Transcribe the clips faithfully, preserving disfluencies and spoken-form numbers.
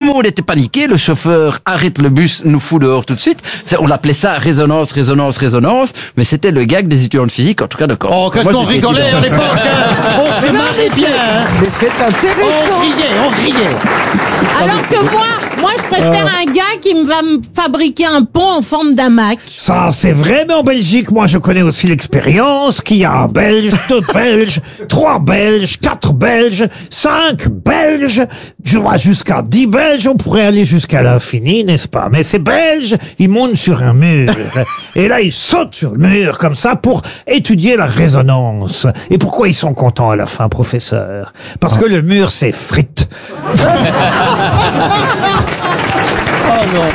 monde était paniqué. Le chauffeur arrête le bus, nous fout dehors tout de suite. C'est, on l'appelait ça résonance, résonance, résonance. Mais c'était le gag des étudiants de physique, en tout cas de Caen. Oh, qu'est-ce qu'on rigolait à l'époque, hein. On se marrait bien, hein. Mais c'est intéressant. On riait, on riait. Alors que moi, moi je préfère Euh. un gars qui me va me fabriquer un pont en forme d'hamac. Ça, c'est vrai, mais en Belgique, moi, je connais aussi l'expérience qu'il y a un Belge, deux Belges, trois Belges, quatre Belges, cinq Belges, je vois jusqu'à dix Belges, on pourrait aller jusqu'à l'infini, n'est-ce pas? Mais ces Belges, ils montent sur un mur, et là, ils sautent sur le mur, comme ça, pour étudier la résonance. Et pourquoi ils sont contents à la fin, professeur? Parce que le mur s'effrite. Oh non.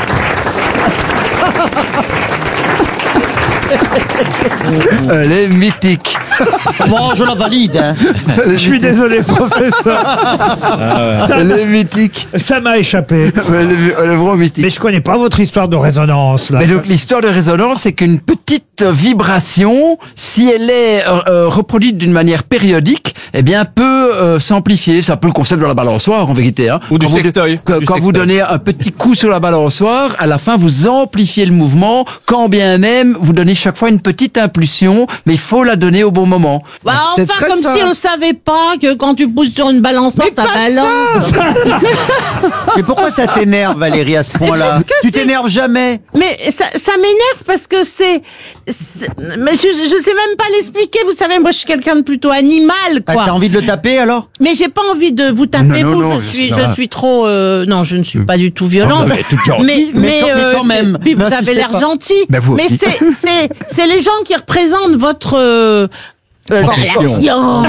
Elle est mythique. Bon, je la valide, hein. Je suis désolé, professeur. Elle est mythique. Ça m'a échappé. Elle est, elle est vraiment mythique. Mais je connais pas votre histoire de résonance, là. Mais donc l'histoire de résonance, c'est qu'une petite vibration, si elle est euh, euh, reproduite d'une manière périodique, eh bien peut euh, s'amplifier. C'est un peu le concept de la balançoire en vérité. Hein. Ou du Quand vous- sextoy. Quand, Du quand vous sextoy. donnez un petit coup sur la balançoire, à la fin vous amplifiez le mouvement, quand bien même vous donnez chaque fois une petite impulsion, mais il faut la donner au bon moment. Bah, C'est enfin, très comme ça. si on savait pas que quand tu pousses sur une balançoire, ça balance. Mais pourquoi ça t'énerve, Valérie, à ce point-là? Parce que Tu c'est- t'énerves jamais. Mais ça, ça m'énerve parce que c'est, c'est- mais je, je sais même pas l'expliquer. Vous savez, moi, je suis quelqu'un de plutôt animal, Ah, quoi. T'as envie de le taper, alors? Mais j'ai pas envie de vous taper, Non, non, vous. non, je je suis, sais pas. je suis trop, euh, non, je ne suis pas du tout violente. mais toute gentille. mais, Mais quand- mais quand même, puis vous n'insistez avez l'air pas. gentil. Ben, vous mais aussi. c'est, c'est, c'est les gens qui représentent votre, euh, euh, la science.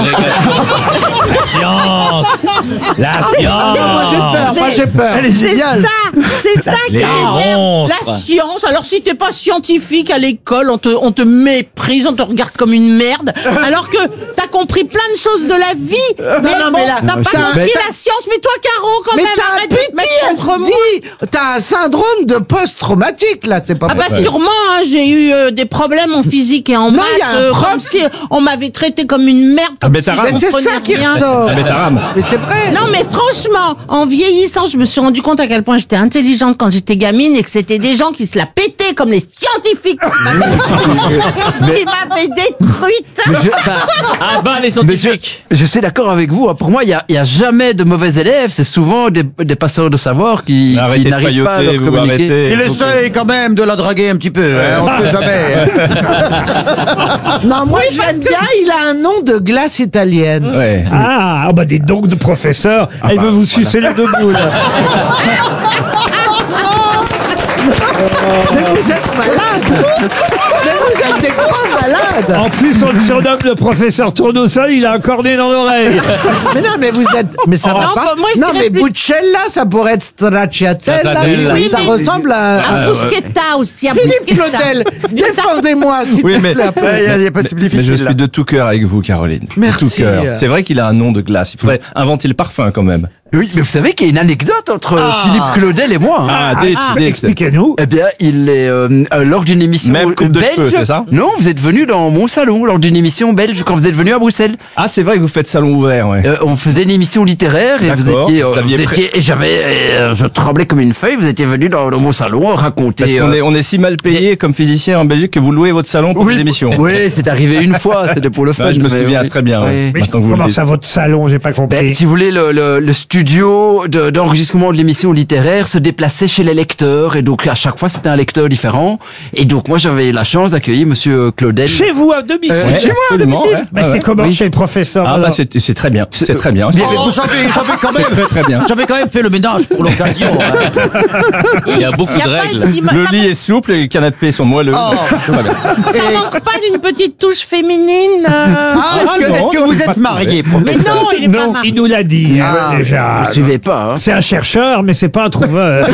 La Moi j'ai peur, moi j'ai peur. Elle est C'est géniale. ça, c'est ça qui m'énerve. La science. Alors si t'es pas scientifique à l'école, on te, on te méprise, on te regarde comme une merde. Alors que t'as compris plein de choses de la vie. Mais non, bon, mais là, t'as pas t'as- compris mais la science. Mais toi, Caro, quand Mais même, t'as un arrête de te mettre contre moi. P T S D. T'as un syndrome de post-traumatique, là, c'est pas Ah bah possible. sûrement, hein, j'ai eu euh, des problèmes en physique et en Non, maths, il y a un euh, prof- comme si on m'avait traité comme une merde, comme mais si t'as je raison. Mais c'est comprenais ça qui rien. ressort. Bétarame. Mais c'est vrai. Non mais franchement, en vieillissant, je me suis rendu compte à quel point j'étais intelligente quand j'étais gamine et que c'était des gens qui se la pétaient comme les scientifiques. Qui m'avaient détruite. Mais je, enfin, Ah bah les mais je, je suis d'accord avec vous. hein. Pour moi, il y a, il y a jamais de mauvais élèves. C'est souvent des, des passeurs de savoir qui, Arrêtez qui de n'arrivent pas à leur pailloter, vous communiquer. arrêtez. Il essaye quand même de la draguer un petit peu, hein, on sait jamais. hein. Non, moi j'aime bien, il a un nom de glace italienne. Ouais. Ah, ah bah dites donc de professeur, elle veut vous sucer les deux boules. Mais vous êtes malade. Mais vous êtes des grands malades. En plus, on le surnomme le professeur Tournesol, il a un cornet dans l'oreille. Mais non, mais vous êtes. Mais ça va Non, pas. bah, moi, je non, dirais mais plus- Buccella, ça pourrait être Stracciatella. Stracciatella. Oui, ça mais- ressemble à. Un bruschetta aussi. un Philippe bruschetta. Claudel, défendez-moi, s'il Oui, vous mais- plaît. Il y a des possibles Mais je difficiles, suis là. de tout cœur avec vous, Caroline. De Merci. tout cœur. C'est vrai qu'il a un nom de glace. Il faudrait inventer le parfum quand même. Oui, mais vous savez qu'il y a une anecdote entre Ah. Philippe Claudel et moi. hein. Ah, dites, dites. Expliquez-nous. Eh bien, il est euh, euh, lors d'une émission Même coupe de belge. cheveux, c'est ça Non, vous êtes venu dans mon salon lors d'une émission belge quand vous êtes venu à Bruxelles. Ah, c'est vrai que vous faites salon ouvert, ouais. Euh, on faisait une émission littéraire et vous D'accord. étiez, euh, Vous aviez vous pré- étiez- et j'avais, euh, je tremblais comme une feuille. Vous étiez venu dans, dans mon salon raconter. Parce qu'on euh, est, on est si mal payé comme physicien en Belgique que vous louez votre salon pour oui, des émissions. Oui, c'est arrivé une fois. C'était pour le fun. Ouais, je me mais souviens oui. très bien. ouais. Oui. Mais Maintenant que vous le comment dites. ça, votre salon, j'ai pas Ben, compris. si vous voulez, le, le, le studio de- d'enregistrement de l'émission littéraire se déplaçait chez les lecteurs et donc à chaque fois c'était un lecteur différent. Et donc moi j'avais la chance d'accueillir Monsieur Claudel. Chez vous, à domicile. Ouais, chez moi, à absolument, domicile. ouais. Mais Ouais, c'est ouais. comment Oui. chez le professeur Ah bah alors c'est c'est très bien, c'est très bien. Oh, j'avais, j'avais quand C'est très même, très bien. j'avais quand même fait le ménage pour l'occasion. hein. Il y a beaucoup Y a de pas- règles. il m'a- Le ça lit est souple et les canapés sont moelleux. Oh. Tout va bien. Ça manque pas d'une petite touche féminine. euh. Ah, est-ce que, non, est-ce que non, vous j'ai pas êtes marié, Mais professeur? non, il est pas marié. Il nous l'a dit, hein, Ah. déjà. Je suivais pas. Hein. C'est un chercheur, mais c'est pas un trouveur.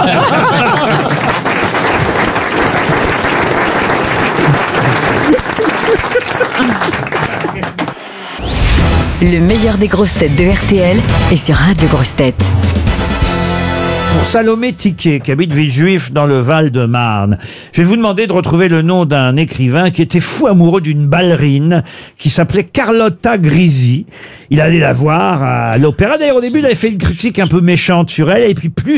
Le meilleur des grosses têtes de R T L est sur Radio Grosses Têtes. Pour Salomé Tiquet, qui habite Villejuif dans le Val-de-Marne. Je vais vous demander de retrouver le nom d'un écrivain qui était fou amoureux d'une ballerine qui s'appelait Carlotta Grisi. Il allait la voir à l'opéra. D'ailleurs, au début, il avait fait une critique un peu méchante sur elle. Et puis, plus